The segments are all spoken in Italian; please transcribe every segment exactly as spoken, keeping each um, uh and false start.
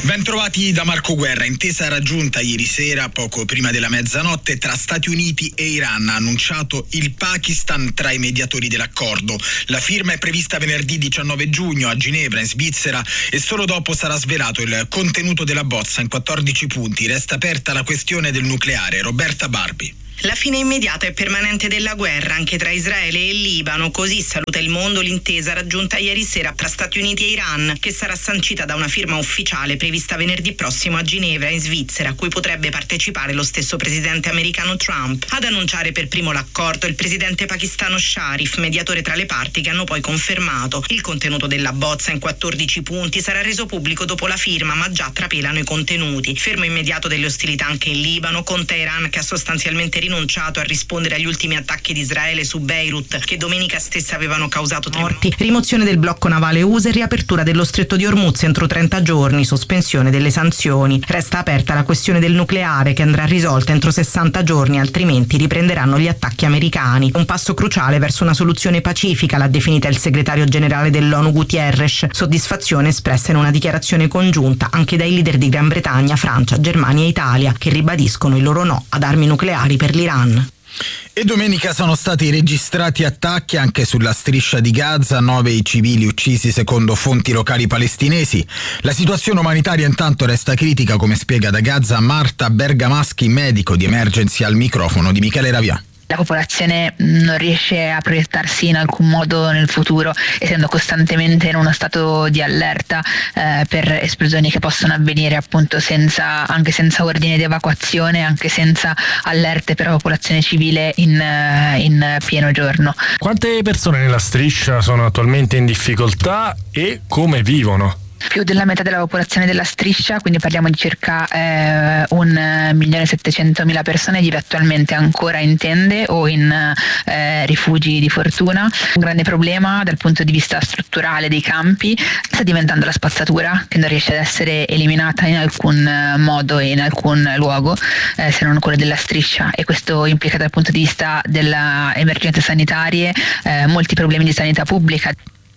Bentrovati da Marco Guerra. Intesa raggiunta ieri sera, poco prima della mezzanotte, tra Stati Uniti e Iran, ha annunciato il Pakistan tra i mediatori dell'accordo. La firma è prevista venerdì diciannove giugno a Ginevra, in Svizzera, e solo dopo sarà svelato il contenuto della bozza in quattordici punti. Resta aperta la questione del nucleare. Roberta Barbi. La fine immediata e permanente della guerra anche tra Israele e il Libano, così saluta il mondo l'intesa raggiunta ieri sera tra Stati Uniti e Iran, che sarà sancita da una firma ufficiale prevista venerdì prossimo a Ginevra, in Svizzera, a cui potrebbe partecipare lo stesso presidente americano Trump. Ad annunciare per primo l'accordo il presidente pakistano Sharif, mediatore tra le parti, che hanno poi confermato. Il contenuto della bozza in quattordici punti sarà reso pubblico dopo la firma, ma già trapelano i contenuti. Fermo immediato delle ostilità anche in Libano, con Teheran che ha sostanzialmente rinunciato a rispondere agli ultimi attacchi di Israele su Beirut, che domenica stessa avevano causato tre morti. Rimozione del blocco navale U S e riapertura dello stretto di Hormuz entro trenta giorni, sospensione delle sanzioni. Resta aperta la questione del nucleare, che andrà risolta entro sessanta giorni, altrimenti riprenderanno gli attacchi americani. Un passo cruciale verso una soluzione pacifica, l'ha definita il segretario generale dell'ONU Guterres, soddisfazione espressa in una dichiarazione congiunta anche dai leader di Gran Bretagna, Francia, Germania e Italia, che ribadiscono il loro no ad armi nucleari per l'Iran. E domenica sono stati registrati attacchi anche sulla striscia di Gaza, nove i civili uccisi secondo fonti locali palestinesi. La situazione umanitaria intanto resta critica, come spiega da Gaza Marta Bergamaschi, medico di Emergency, al microfono di Michele Ravia. La popolazione non riesce a proiettarsi in alcun modo nel futuro, essendo costantemente in uno stato di allerta eh, per esplosioni che possono avvenire appunto senza, anche senza ordine di evacuazione, anche senza allerte per la popolazione civile in, in pieno giorno. Quante persone nella striscia sono attualmente in difficoltà e come vivono? Più della metà della popolazione della striscia, quindi parliamo di circa eh, un milione e settecentomila persone, vive attualmente ancora in tende o in eh, rifugi di fortuna. Un grande problema dal punto di vista strutturale dei campi sta diventando la spazzatura, che non riesce ad essere eliminata in alcun modo e in alcun luogo eh, se non quello della striscia, e questo implica dal punto di vista delle emergenze sanitarie eh, molti problemi di sanità pubblica.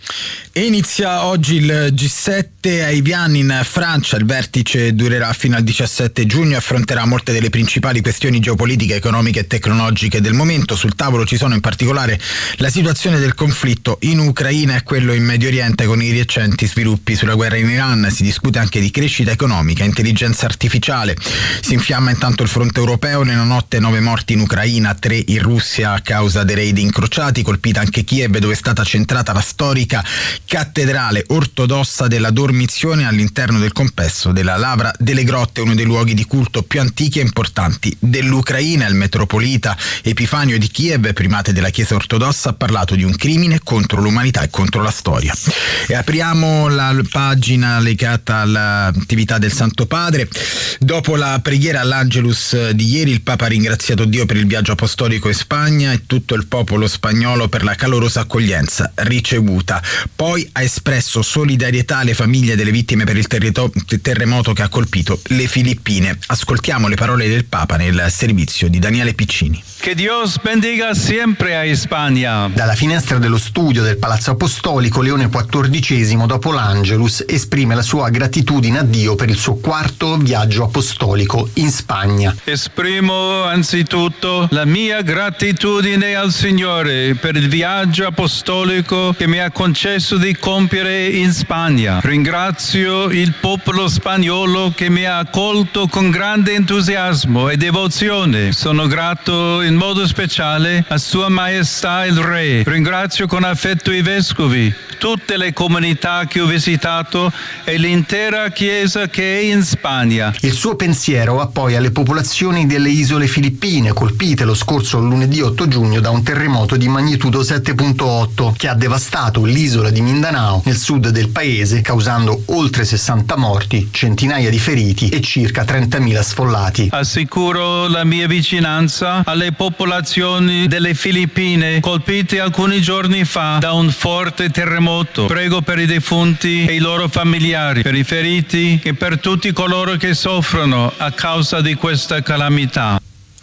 E inizia oggi il G sette a Evian in Francia. Il vertice durerà fino al diciassette giugno e affronterà molte delle principali questioni geopolitiche, economiche e tecnologiche del momento. Sul tavolo ci sono in particolare la situazione del conflitto in Ucraina e quello in Medio Oriente, con i recenti sviluppi sulla guerra in Iran. Si discute anche di crescita economica, intelligenza artificiale. Si infiamma intanto il fronte europeo. Nella notte nove morti in Ucraina, tre in Russia a causa dei raid incrociati. Colpita anche Kiev, dove è stata centrata la storica cattedrale ortodossa della Dormizione all'interno del complesso della Lavra delle Grotte, uno dei luoghi di culto più antichi e importanti dell'Ucraina. Il metropolita Epifanio di Kiev, primate della Chiesa ortodossa, ha parlato di un crimine contro l'umanità e contro la storia. E apriamo la pagina legata all'attività del Santo Padre. Dopo la preghiera all'Angelus di ieri, il Papa ha ringraziato Dio per il viaggio apostolico in Spagna e tutto il popolo spagnolo per la calorosa accoglienza ricevuta. Poi ha espresso solidarietà alle famiglie delle vittime per il terreto- terremoto che ha colpito le Filippine. Ascoltiamo le parole del Papa nel servizio di Daniele Piccini. Che Dios bendiga sempre a Spagna. Dalla finestra dello studio del Palazzo Apostolico, Leone quattordicesimo, dopo l'Angelus, esprime la sua gratitudine a Dio per il suo quarto viaggio apostolico in Spagna. Esprimo anzitutto la mia gratitudine al Signore per il viaggio apostolico che mi ha concesso di compiere in Spagna. Ringrazio il popolo spagnolo che mi ha accolto con grande entusiasmo e devozione. Sono grato in modo speciale a Sua Maestà il Re. Ringrazio con affetto i vescovi, tutte le comunità che ho visitato e l'intera Chiesa che è in Spagna. Il suo pensiero va poi alle popolazioni delle isole Filippine, colpite lo scorso lunedì otto giugno da un terremoto di magnitudo sette virgola otto che ha devastato l'isola di Mindanao nel sud del paese, causando oltre sessanta morti, centinaia di feriti e circa trentamila sfollati. Assicuro la mia vicinanza alle popolazioni delle Filippine colpite alcuni giorni fa da un forte terremoto. Prego per i defunti e i loro familiari, per i feriti e per tutti coloro che soffrono a causa di questa calamità.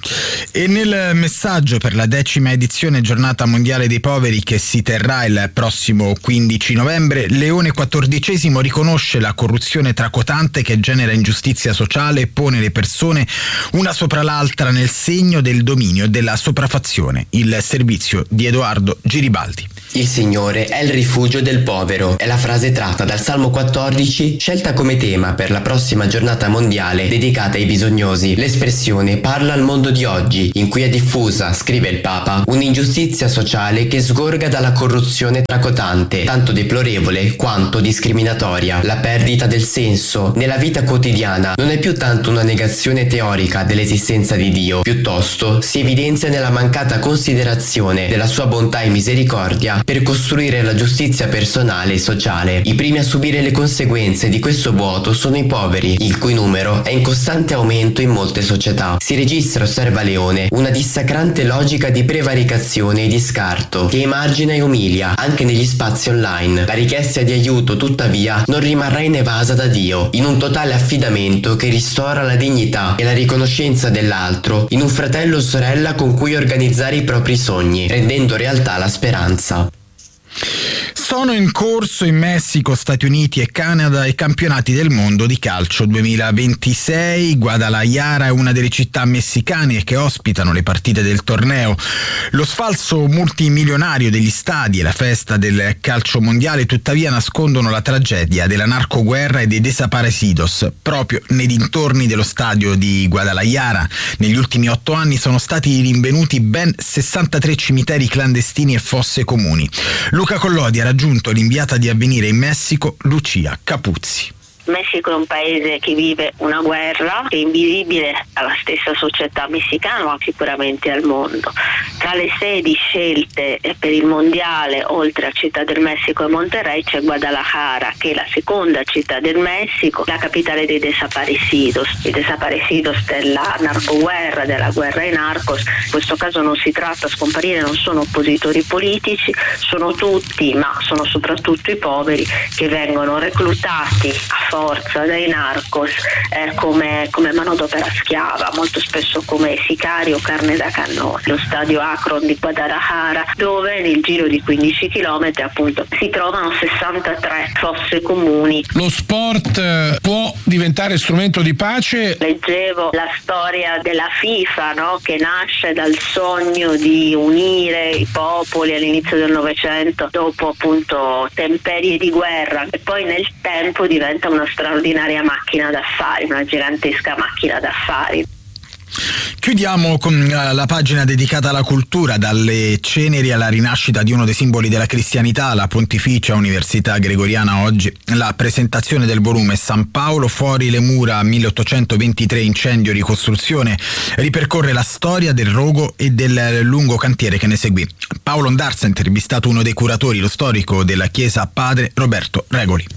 E nel messaggio per la decima edizione Giornata Mondiale dei Poveri, che si terrà il prossimo quindici novembre, Leone quattordicesimo riconosce la corruzione tracotante che genera ingiustizia sociale e pone le persone una sopra l'altra nel segno del dominio e della sopraffazione. Il servizio di Edoardo Giribaldi. Il Signore è il rifugio del povero, è la frase tratta dal Salmo quattordici, scelta come tema per la prossima giornata mondiale dedicata ai bisognosi. L'espressione parla al mondo di oggi, in cui è diffusa, scrive il Papa, un'ingiustizia sociale che sgorga dalla corruzione tracotante, tanto deplorevole quanto discriminatoria. La perdita del senso nella vita quotidiana non è più tanto una negazione teorica dell'esistenza di Dio, piuttosto si evidenzia nella mancata considerazione della sua bontà e misericordia per costruire la giustizia personale e sociale. I primi a subire le conseguenze di questo vuoto sono i poveri, il cui numero è in costante aumento in molte società. Si registra, osserva Leone, una dissacrante logica di prevaricazione e di scarto che emargina e umilia anche negli spazi online. La richiesta di aiuto, tuttavia, non rimarrà inevasa da Dio, in un totale affidamento che ristora la dignità e la riconoscenza dell'altro, in un fratello o sorella con cui organizzare i propri sogni, rendendo realtà la speranza. Sono in corso in Messico, Stati Uniti e Canada i campionati del mondo di calcio duemilaventisei. Guadalajara è una delle città messicane che ospitano le partite del torneo. Lo sfalso multimilionario degli stadi e la festa del calcio mondiale tuttavia nascondono la tragedia della narcoguerra e dei desaparecidos. Proprio nei dintorni dello stadio di Guadalajara negli ultimi otto anni sono stati rinvenuti ben sessantatré cimiteri clandestini e fosse comuni. Luca Collodi ha raggiunto l'inviata di Avvenire in Messico, Lucia Capuzzi. Messico è un paese che vive una guerra che è invisibile alla stessa società messicana, ma sicuramente al mondo. Tra le sedi scelte per il mondiale, oltre a Città del Messico e Monterrey, c'è Guadalajara, che è la seconda città del Messico, la capitale dei desaparecidos. I desaparecidos della narcoguerra, della guerra ai narcos. In questo caso non si tratta, a scomparire non sono oppositori politici, sono tutti, ma sono soprattutto i poveri, che vengono reclutati a forza dai narcos eh, come, come manodopera schiava, molto spesso come sicari o carne da cannone. Lo stadio Akron di Guadalajara, dove nel giro di quindici chilometri appunto si trovano sessantatré fosse comuni. Lo sport può diventare strumento di pace? Leggevo la storia della FIFA, no? Che nasce dal sogno di unire i popoli all'inizio del Novecento dopo appunto temperie di guerra, e poi nel tempo diventa una straordinaria macchina d'affari, una gigantesca macchina d'affari. Chiudiamo con la pagina dedicata alla cultura. Dalle ceneri alla rinascita di uno dei simboli della cristianità, la Pontificia Università Gregoriana. Oggi la presentazione del volume San Paolo fuori le mura, milleottocentoventitré, incendio, ricostruzione, ripercorre la storia del rogo e del lungo cantiere che ne seguì. Paolo Ondarza ha intervistato uno dei curatori, lo storico della chiesa padre Roberto Regoli.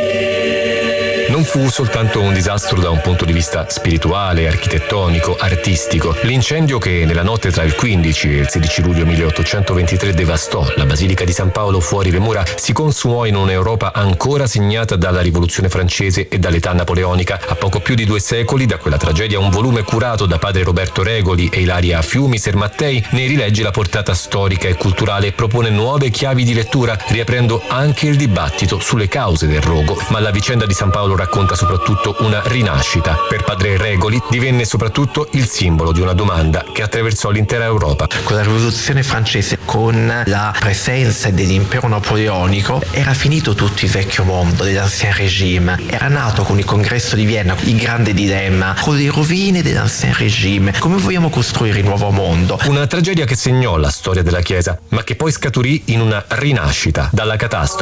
Non fu soltanto un disastro da un punto di vista spirituale, architettonico, artistico. L'incendio che nella notte tra il quindici e il sedici luglio milleottocentoventitré devastò la Basilica di San Paolo fuori le mura si consumò in un'Europa ancora segnata dalla Rivoluzione francese e dall'età napoleonica. A poco più di due secoli da quella tragedia, un volume curato da padre Roberto Regoli e Ilaria Fiumi-Sermattei ne rilegge la portata storica e culturale e propone nuove chiavi di lettura, riaprendo anche il dibattito sulle cause del rogo. Ma la vicenda di San Paolo racconta soprattutto una rinascita. Per padre Regoli divenne soprattutto il simbolo di una domanda che attraversò l'intera Europa. Con la rivoluzione francese, con la presenza dell'impero napoleonico, era finito tutto il vecchio mondo dell'ancien régime. Era nato con il congresso di Vienna il grande dilemma: con le rovine dell'ancien régime, come vogliamo costruire il nuovo mondo? Una tragedia che segnò la storia della Chiesa, ma che poi scaturì in una rinascita dalla catastrofe.